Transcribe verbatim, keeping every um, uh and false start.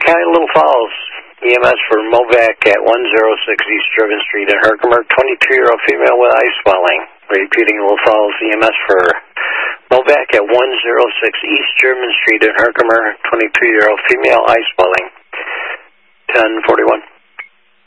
County, Little Falls. E M S for Movac at one oh six East Jurgen Street in Herkimer, twenty-two-year-old female with eye swelling. Repeating, Little Falls, E M S for Movac at one oh six East Jurgen Street in Herkimer, twenty-two-year-old female, eye swelling. ten forty-one.